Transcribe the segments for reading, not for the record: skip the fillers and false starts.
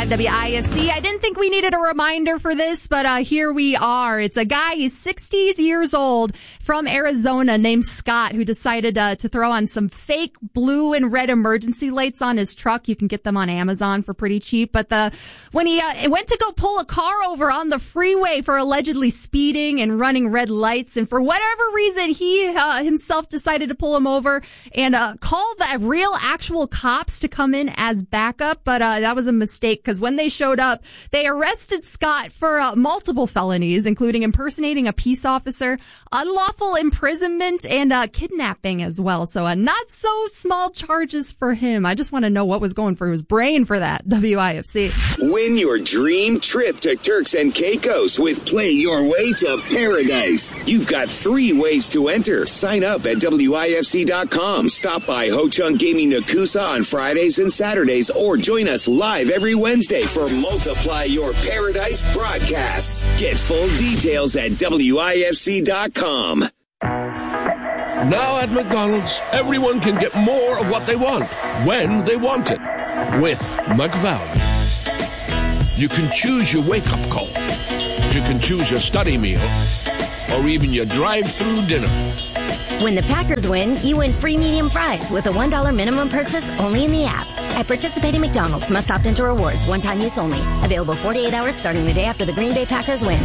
105 WIFC. I didn't think we needed a reminder for this, but here we are. It's a guy, he's 60 years old, from Arizona, named Scott, who decided to throw on some fake blue and red emergency lights on his truck. You can get them on Amazon for pretty cheap. But when he went to go pull a car over on the freeway for allegedly speeding and running red lights, and for whatever reason, he himself decided to pull him over and call the real actual cops to come in as backup. But that was a mistake, because when they showed up, they arrested Scott for multiple felonies, including impersonating a peace officer, unlawful imprisonment, and kidnapping as well. So not so small charges for him. I just want to know what was going through his brain for that. WIFC. Win your dream trip to Turks and Caicos with Play Your Way to Paradise. You've got 3 ways to enter. Sign up at WIFC.com. Stop by Ho Chunk Gaming Nakusa on Fridays and Saturdays, or join us live every Wednesday for Multiply Your Paradise broadcasts. Get full details at WIFC.com. Now at McDonald's, everyone can get more of what they want, when they want it, with McValue. You can choose your wake-up call. You can choose your study meal, or even your drive-through dinner. When the Packers win, you win free medium fries with a $1 minimum purchase only in the app. At participating McDonald's, must opt into rewards, one-time use only. Available 48 hours starting the day after the Green Bay Packers win.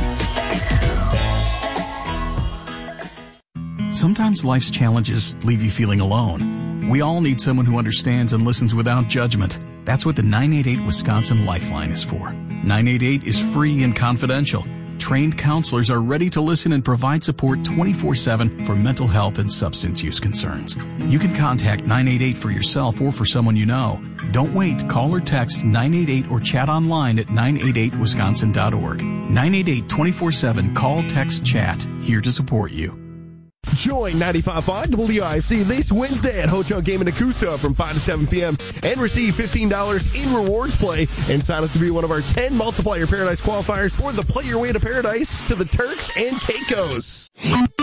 Sometimes life's challenges leave you feeling alone. We all need someone who understands and listens without judgment. That's what the 988 Wisconsin Lifeline is for. 988 is free and confidential. Trained counselors are ready to listen and provide support 24/7 for mental health and substance use concerns. You can contact 988 for yourself or for someone you know. Don't wait. Call or text 988 or chat online at 988wisconsin.org. 988 24/7. Call, text, chat. Here to support you. Join 95.5 WIFC this Wednesday at Ho Chunk Gaming Nakusa from 5 to 7 p.m. and receive $15 in rewards play and sign up to be one of our 10 Multiply Your Paradise qualifiers for the Play Your Way to Paradise to the Turks and Caicos.